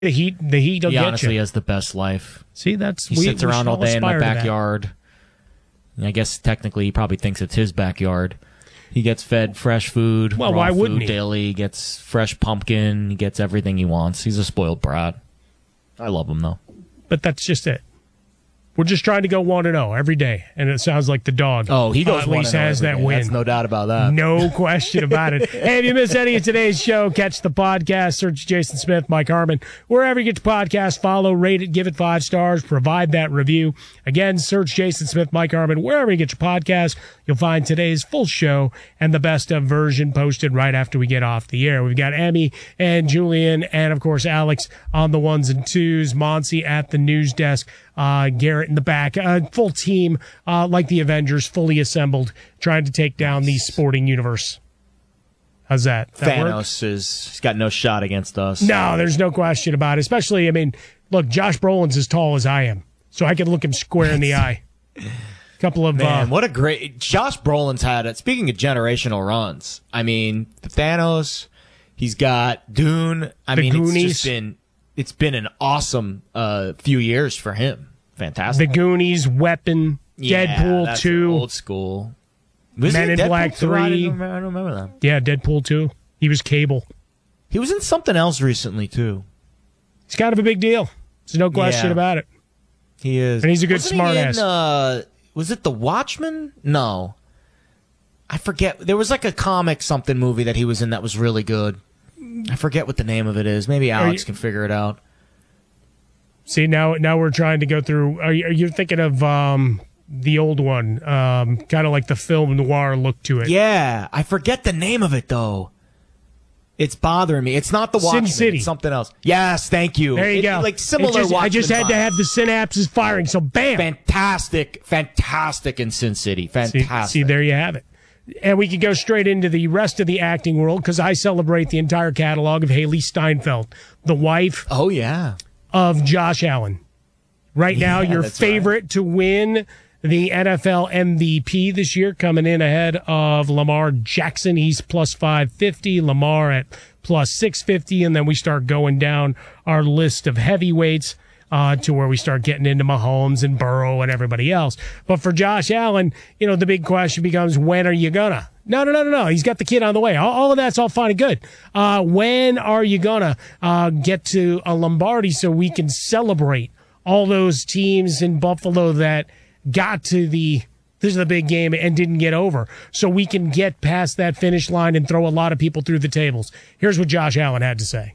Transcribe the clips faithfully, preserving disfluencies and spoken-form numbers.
The heat, the heat will he get honestly you. has the best life. See, that's he we, sits we around all day in my aspire to backyard. I guess technically he probably thinks it's his backyard. He gets fed fresh food, Well, raw why food wouldn't he? daily. He gets fresh pumpkin. He gets everything he wants. He's a spoiled brat. I love him though. But that's just it. We're just trying to go one and zero every day, and it sounds like the dog. Oh, he uh, goes at one least and oh has every that day. win. That's no doubt about that. No question about it. Hey, if you missed any of today's show, catch the podcast. Search Jason Smith, Mike Harmon, wherever you get your podcast. Follow, rate it, give it five stars, provide that review. Again, search Jason Smith, Mike Harmon, wherever you get your podcast. You'll find today's full show and the best of version posted right after we get off the air. We've got Emmy and Julian and, of course, Alex on the ones and twos, Monty at the news desk, uh, Garrett in the back. A full team, uh, like the Avengers, fully assembled, trying to take down the sporting universe. How's that? that Thanos work? is he's got no shot against us. No, there's no question about it. Especially, I mean, look, Josh Brolin's as tall as I am, so I could look him square in the eye. Couple of Man, uh, what a great Josh Brolin's had it. Speaking of generational runs, I mean Thanos, he's got Dune. I The mean, Goonies. it's just been it's been an awesome uh, few years for him. The Fantastic. Goonies, Weapon, Yeah, Deadpool that's two, old school. Was Men he in Deadpool Black two? I three. don't remember, I don't remember that. yeah, Deadpool two. He was Cable. He was in something else recently too. He's kind of a big deal. There's no question Yeah. about it. He is, And he's a good Wasn't he smartass. in, Uh, was it The Watchmen? No, I forget. There was like a comic something movie that he was in that was really good. I forget what the name of it is. Maybe Alex you- can figure it out. See, now now we're trying to go through. Are you, are you thinking of um, the old one? Um, kind of like the film noir look to it. Yeah, I forget the name of it though. It's bothering me. It's not The Sin Watchmen. City. It's something else. Yes, thank you. There you It- go. Like similar. It just, I just Watchmen had to vibes. have the synapses firing. So bam. Fantastic, fantastic in Sin City. See, Fantastic. see, there you have it. And we could go straight into the rest of the acting world because I celebrate the entire catalog of Haley Steinfeld, the wife Oh yeah. of Josh Allen. Right now, Yeah, your that's favorite to win the N F L M V P this year, coming in ahead of Lamar Jackson. He's plus five fifty, Lamar at plus six fifty, and then we start going down our list of heavyweights uh, to where we start getting into Mahomes and Burrow and everybody else. But for Josh Allen, you know, the big question becomes, when are you gonna? No, no, no, no, no. He's got the kid on the way. All, all of that's all fine and good. Uh, when are you gonna uh, get to a Lombardi so we can celebrate all those teams in Buffalo that got to the this is the big game and didn't get over, so we can get past that finish line and throw a lot of people through the tables? Here's what Josh Allen had to say.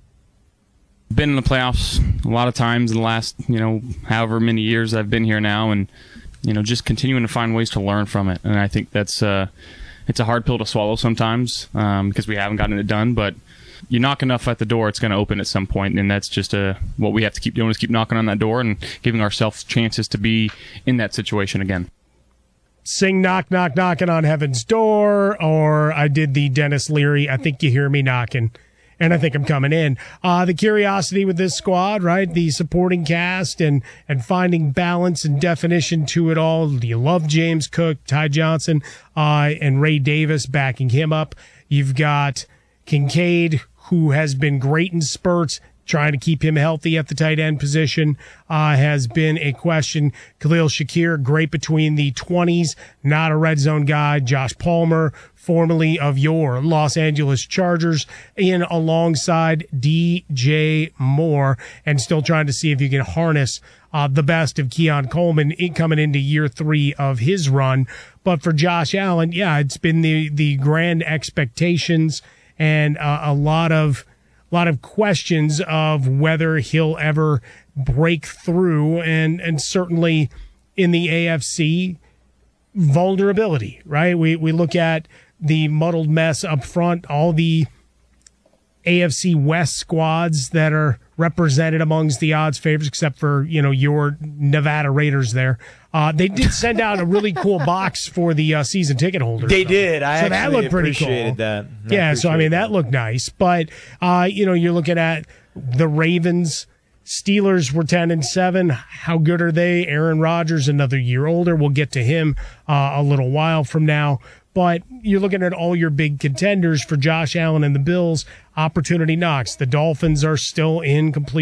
Been in the playoffs a lot of times in the last, you know, however many years I've been here now, and you know, just continuing to find ways to learn from it. And I think that's uh, it's a hard pill to swallow sometimes um, because we haven't gotten it done, but you knock enough at the door, it's going to open at some point, and that's just uh, what we have to keep doing is keep knocking on that door and giving ourselves chances to be in that situation again. Sing knock, knock, knocking on heaven's door, or I did the Dennis Leary, I think you hear me knocking, and I think I'm coming in. Uh, the curiosity with this squad, right? The supporting cast and, and finding balance and definition to it all. Do you love James Cook, Ty Johnson, uh, and Ray Davis backing him up? You've got Kincaid, who has been great in spurts, trying to keep him healthy at the tight end position, uh, has been a question. Khalil Shakir, great between the twenties, not a red zone guy. Josh Palmer, formerly of your Los Angeles Chargers, in alongside D J Moore, and still trying to see if you can harness uh, the best of Keon Coleman in, coming into year three of his run. But for Josh Allen, yeah, it's been the, the grand expectations and uh, a lot of a lot of questions of whether he'll ever break through, and and certainly in the A F C, vulnerability, right? We we look at the muddled mess up front, all the A F C West squads that are represented amongst the odds favorites, except for, you know, your Nevada Raiders there. Uh, they did send out a really cool box for the uh, season ticket holders. They though. did. I so actually that looked pretty appreciated cool. that. I yeah, so I mean, appreciated that looked nice. But, uh, you know, you're looking at the Ravens. Steelers were ten and seven. How good are they? Aaron Rodgers, another year older. We'll get to him uh, a little while from now. But you're looking at all your big contenders for Josh Allen and the Bills. Opportunity knocks. The Dolphins are still in complete